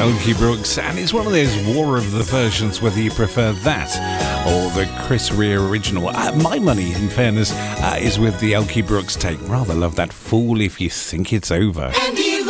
Elkie Brooks, and it's one of those War of the versions, whether you prefer that or the Chris Rea original. My money, in fairness, is with the Elkie Brooks take. Rather love that Fool If You Think It's Over.